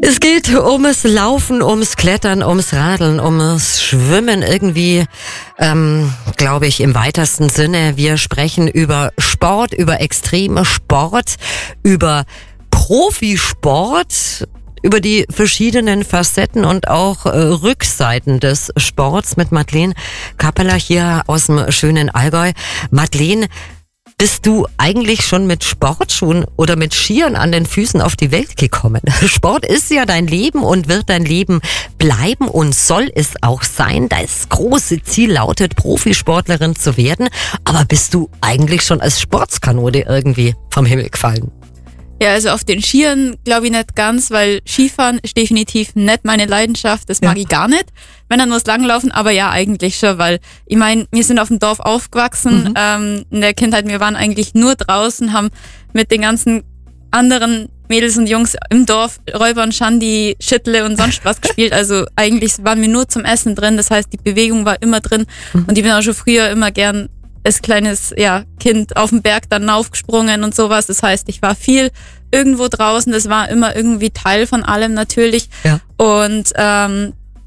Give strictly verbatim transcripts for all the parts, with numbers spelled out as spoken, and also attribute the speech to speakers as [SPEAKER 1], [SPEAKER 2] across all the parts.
[SPEAKER 1] Es geht ums Laufen, ums Klettern, ums Radeln, ums Schwimmen irgendwie, ähm, glaube ich, im weitesten Sinne. Wir sprechen über Sport, über extreme Sport, über Profisport, über die verschiedenen Facetten und auch äh, Rückseiten des Sports mit Madeleine Kappeler hier aus dem schönen Allgäu. Madeleine, bist du eigentlich schon mit Sportschuhen oder mit Skiern an den Füßen auf die Welt gekommen? Sport ist ja dein Leben und wird dein Leben bleiben und soll es auch sein. Das große Ziel lautet, Profisportlerin zu werden. Aber bist du eigentlich schon als Sportskanone irgendwie vom Himmel gefallen?
[SPEAKER 2] Ja, also auf den Skiern glaube ich nicht ganz, weil Skifahren ist definitiv nicht meine Leidenschaft, das mag ja. ich gar nicht, wenn dann nur das Langlaufen, aber ja eigentlich schon, weil ich meine, wir sind auf dem Dorf aufgewachsen, mhm. ähm, in der Kindheit, wir waren eigentlich nur draußen, haben mit den ganzen anderen Mädels und Jungs im Dorf Räuber und Schandi, Schittle und sonst was gespielt, also eigentlich waren wir nur zum Essen drin, das heißt, die Bewegung war immer drin mhm. und ich bin auch schon früher immer gern als kleines ja, Kind auf dem Berg dann aufgesprungen und sowas. Das heißt, ich war viel irgendwo draußen. Das war immer irgendwie Teil von allem natürlich. Ja. Und ähm,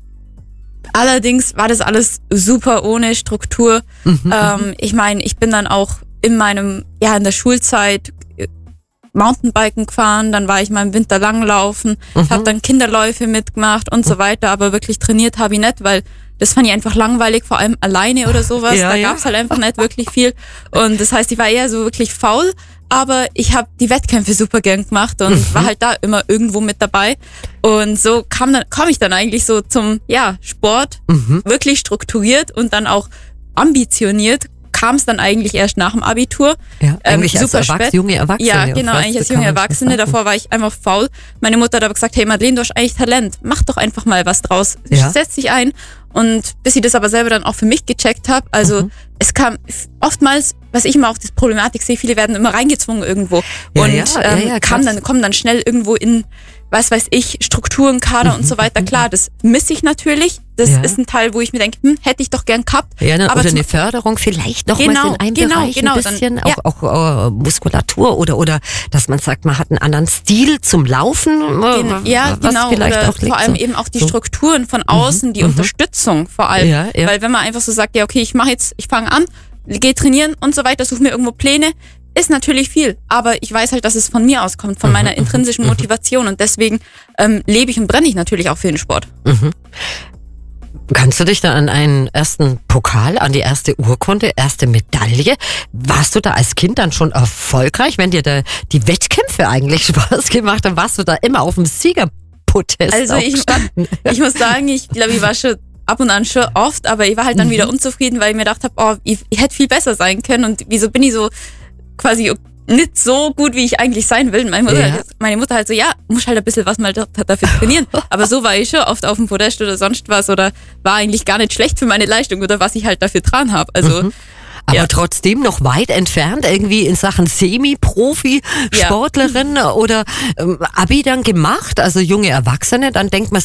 [SPEAKER 2] allerdings war das alles super ohne Struktur. Mhm. Ähm, ich meine, ich bin dann auch in meinem, ja, in der Schulzeit Mountainbiken gefahren, dann war ich mal im Winter langlaufen, mhm. habe dann Kinderläufe mitgemacht und so weiter, aber wirklich trainiert habe ich nicht, weil das fand ich einfach langweilig, vor allem alleine oder sowas. Ja, da ja. gab's halt einfach nicht wirklich viel. Und das heißt, ich war eher so wirklich faul, aber ich habe die Wettkämpfe super gern gemacht und mhm. war halt da immer irgendwo mit dabei. Und so kam dann, kam ich dann eigentlich so zum ja Sport, mhm. wirklich strukturiert und dann auch ambitioniert. Kam es dann eigentlich erst nach dem Abitur.
[SPEAKER 1] Ja, eigentlich
[SPEAKER 2] ähm, super
[SPEAKER 1] als Erwachs-
[SPEAKER 2] spät.
[SPEAKER 1] junge Erwachsene.
[SPEAKER 2] Ja, genau, eigentlich als junge Erwachsene. Davor war ich einfach faul. Meine Mutter hat aber gesagt, hey Madeleine, du hast eigentlich Talent. Mach doch einfach mal was draus. Ja. Setz dich ein. Und bis ich das aber selber dann auch für mich gecheckt habe, also mhm. es kam oftmals, was ich immer auch die Problematik sehe, viele werden immer reingezwungen irgendwo. Ja, und ja, ähm, ja, ja, kam dann, kommen dann schnell irgendwo in, was weiß ich, Strukturen, Kader mhm. und so weiter. Klar, das misse ich natürlich. Das ja. ist ein Teil, wo ich mir denke, hm, hätte ich doch gern gehabt.
[SPEAKER 1] Ja, ne,
[SPEAKER 2] aber
[SPEAKER 1] oder eine Förderung vielleicht noch
[SPEAKER 2] genau,
[SPEAKER 1] mal in einem
[SPEAKER 2] genau,
[SPEAKER 1] Bereich
[SPEAKER 2] genau,
[SPEAKER 1] ein bisschen,
[SPEAKER 2] dann, ja.
[SPEAKER 1] auch, auch uh, Muskulatur oder oder dass man sagt, man hat einen anderen Stil zum Laufen.
[SPEAKER 2] Gen- ja,
[SPEAKER 1] was
[SPEAKER 2] genau.
[SPEAKER 1] Vielleicht
[SPEAKER 2] oder
[SPEAKER 1] auch
[SPEAKER 2] vor allem so. eben auch die Strukturen von außen, mhm. die mhm. Unterstützung vor allem. Ja, ja. Weil wenn man einfach so sagt, ja okay, ich mache jetzt, ich fange an, gehe trainieren und so weiter, suche mir irgendwo Pläne, ist natürlich viel, aber ich weiß halt, dass es von mir auskommt, von meiner intrinsischen Motivation und deswegen ähm, lebe ich und brenne ich natürlich auch für den Sport.
[SPEAKER 1] Mhm. Kannst du dich da an einen ersten Pokal, an die erste Urkunde, erste Medaille, warst du da als Kind dann schon erfolgreich, wenn dir da die Wettkämpfe eigentlich Spaß gemacht haben, warst du da immer auf dem Siegerpodest
[SPEAKER 2] Also ich, ich muss sagen, ich glaube, ich war schon ab und an schon oft, aber ich war halt dann mhm. wieder unzufrieden, weil ich mir gedacht habe, oh, ich, ich hätte viel besser sein können und wieso bin ich so quasi nicht so gut, wie ich eigentlich sein will. Meine Mutter, ja. meine Mutter halt so, ja, muss halt ein bisschen was mal dafür trainieren. Aber so war ich schon oft auf dem Podest oder sonst was oder war eigentlich gar nicht schlecht für meine Leistung oder was ich halt dafür dran habe. Also
[SPEAKER 1] mhm. Aber ja. trotzdem noch weit entfernt, irgendwie in Sachen Semi-Profi-Sportlerin ja. oder ähm, Abi dann gemacht, also junge Erwachsene, dann denkt man